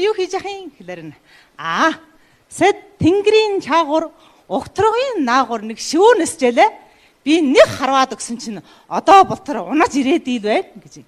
юу хийж яхин гэхлээр нь сэд тэнгэрийн чаагур угтрогын наагур нэг шүүнэсжээлээ. Би нэг харваад өгсөн чинь одоо болтор унаж ирээд ийл байна гэж.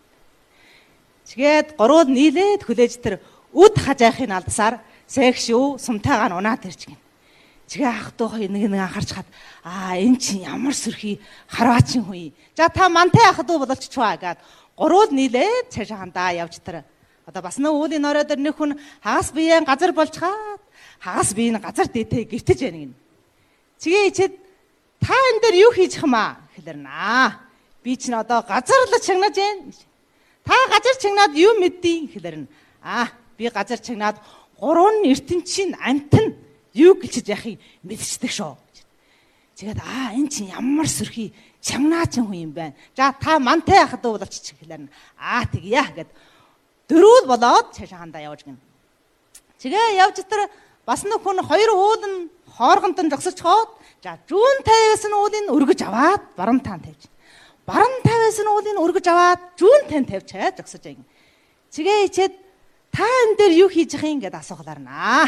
Тэгээд гурвууд нийлээд хүлээж тэр үд хажаахын алдсаар сэх шүү сумтайгаа нь унаад ирж гин. Тэгээ ах トゥ хоёр нэг анхаарч хаад энэ чинь ямар сөрхий харваачин хүн. За та мантай ах トゥ бололччваа гэд гурвууд нийлээд цаашаандаа явж тэр. Одоо бас нэг уулын орой дээр нэг хүн хагас биеэн газар болчхаад хагас биеийн газар дээтэй гэртэж байна гин. Тэгээ ичээд та энэ дээр юу хийж хэмаа гэхэлэр би чинь одоо газар л чагнаж байна. Та газар чагнаад юу мэддэг гэхэлэр нь би газар чагнаад гурван ертөнцийн амтан юу гэлчиж яхийг мэдчихдэг шүү. Тэгээд энэ чинь ямар сөрхий чагнаачин хүн юм байна. За та мантай ах トゥ бололч гэхэлэр нь тэгье гэд дөрүүл болоод цаашаандаа явж гин. Тэгээ явж тэр бас нэг хүн хоёр уулын хооргонтон зогсож хоод за зүүн тавьяас нь уулын өргөж аваад баруун таан тавьж. Баруун тавьяас нь уулын өргөж аваад зүүн тань тавьчаад зогсож байгаа юм. Тэгээ ичээд та энэ дээр юу хийж яхин гэд асуухлаар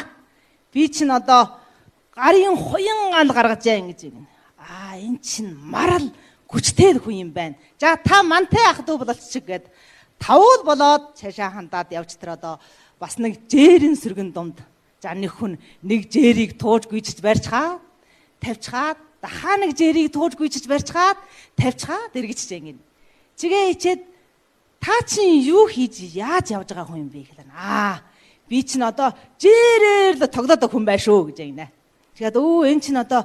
би чинь одоо гарын хуян гал гаргаж яа гэж юм. Энэ чинь марал хүчтэй хүн юм байна. За та мантай ах トゥ бололч гэд тавуул болоод цаашаа хандаад явж тэр одоо бас нэг жээрийн сөргөн дунд за нэг хүн нэг жээрийг тууж гүйчж барьцгаад тавьцгаад дахаа нэг жээрийг тууж гүйчж барьцгаад тавьцгаад эргэж жин. Тэгээ ичээд та чинь юу хийж яаж явж байгаа хүн юм бэ гэхлээр би чинь одоо жээрээр л тоглоод хүн байх шүү гэж ягнэ. Тэгээд энэ чинь одоо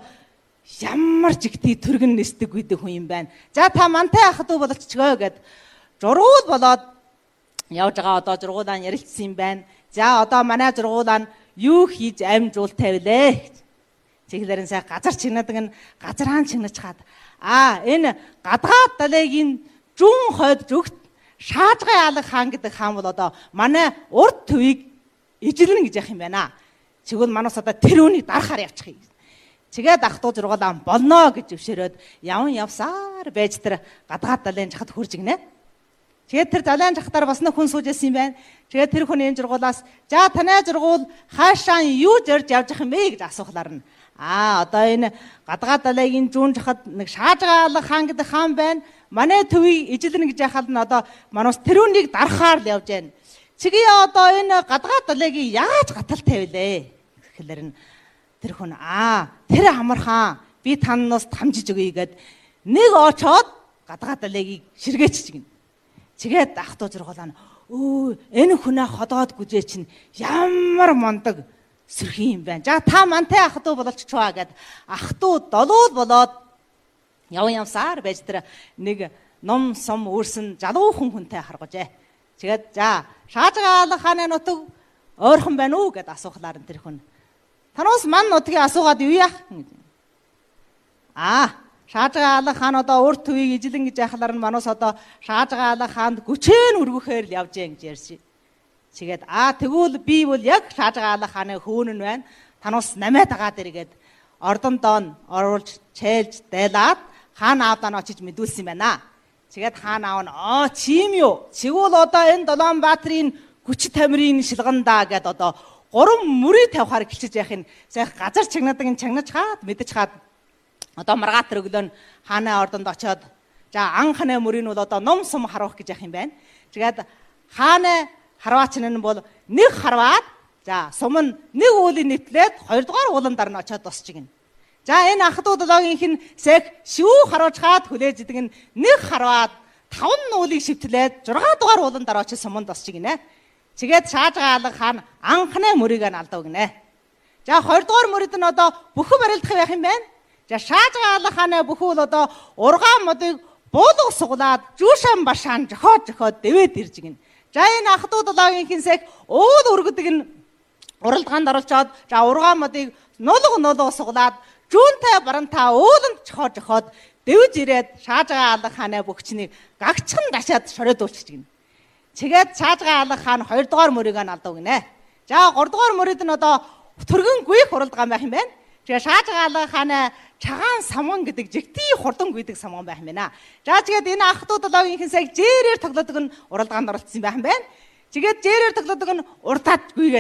ямар жигтэй төргөн нэсдэг үйдэг хүн юм байна. За та мантай ах トゥ бололцгоо гэд жургуул болоод явж байгаа одоо жургуулаа ярилцсан юм байна. За одоо манай жургуулаа юу хийж амжуул тавилээ. Чиглэрэн сай газар чигнадаг нь газраан чигнаж хаад энэ гадгаад далайгийн зүүн хойд зүгт Шаажгай алга хаан гэдэг хаан бол одоо манай урд төвийг ижлэн гэж яах юм байна. Тэгвэл манус одоо тэр үнийг дарахаар явчих юм. Тэгээд ах トゥ жургуулаа болно гэж өвшөрөөд явсаар байж тэр гадгаад далайн жахад хурж игнэ. Тэгээд тэр далайн жахтаар бас нэг хүн сууж байсан юм байна. Тэгээд тэр хүн энэ жургуулаас за танай жургуул хаашаа юу зорж явж явах юм бэ гэж асуухлаар нь одоо энэ гадгаад далайгийн зүүн жахад нэг Шаажгай алга хаан гэдэг хаан байна. Манай төвийг ижлэн гэж яхал нь одоо манус тэр үнийг дарахаар л явж байна. Чигээ одоо энэ гадгаад далайгийн яаж гатал тавилээ гэхэлэр нь тэр хүн тэр хамархан би танаас хамжиж өгье гэд нэг очоод гадгаад далайгийг ширгээч гин. Тэгээд ах トゥ жургуулаа энэ хүнээ ходоод гүжээ чинь ямар мондог сэрхий юм байна. За та мантай ах トゥ бололччваа гэд ах トゥ долуул болоод явсаар байж тэр нэг ном сум өөрсөн залуу хүнтэй харгажээ. Тэгээд за Шаажгай алга хааны нутаг ойрхон байна уу гэд асуухлаар тэр хүн танаас ман нутгийн асуугаад юу яах гэж. Шаажгай алга хаан одоо урд төвийг ижлэн гэж яхалаар нь манус одоо Шаажгай алга хаанд гүчээр үргэхээр л явж гин гэж ярьж. Тэгээд тэгвэл би бол яг Шаажгай алга хааны хөөнөн байна. Танаас намайг дагаад иргээд ордон доон оруулж чээлж дайлаад хаан аавдаа нь очиж мэдүүлсэн юм байна. Тэгээд хаан аав нь чим юу? Чигвэл одоо энэ Долоонбаатрын хүч тамирын шилгандаа гэд одоо гурван мөрий тавихаар гэлчиж яхих нь сайх газар чагнадаг нь чагнаж хаад мэдэж хаад одоо маргаатар өглөө нь хааны ордонд очоод за ан ханы мөрийг бол одоо ном сум харуулах гэж яхих юм байна. Тэгээд хааны харваачин нь бол нэг харваад за сум нь нэг уулын нэвтлээд хоёрдугаар уулан дараа нь очоод босч гин. За энэ ах トゥ долоогийнх нь сэг шүү харуулж хаад хүлээж идэг нь нэг харваад 5 уулыг шивтлээд 6 дугаар уулан дараа очиж суманд босч гинэ. Тэгээд Шаажгай алга хаан анхны мөрийг нь алдав гинэ. За 20 дугаар мөрөд нь одоо бүхэн барилдах байх юм байна. За Шаажгай алга хааны бүхэн бол одоо ургаан модыг буулга суглаад жүүшэн башаан жохоод дэвээд ирж гин. За энэ ах トゥ долоогийнх нь сэг уул өргөдөг нь уралдаанд оролцоод за ургаан модыг нулга суглаад зүүнтэй барантаа ууланд жохоод дэвж ирээд Шаажгай алга хааны бөхчнийг гагчхан дашаад шоройдуулчих гин. Тэгээд Шаажгай алга хаан 2 дугаар мөрийг нь алдав гинэ. За 3 дугаар мөрөд нь одоо төргөн гүйх уралдаан байх юм байна. Тэгээд Шаажгай алга хааны чагаан самган гэдэг жигтэй хурдан гүйдэг самган байх юм байна. За тэгээд энэ ах トゥ долоогийнх нь сая жээрээр тоглодог нь уралдаанд оролцсон байх юм байна. Тэгээд жээрээр тоглодог нь уртаад гүйгээ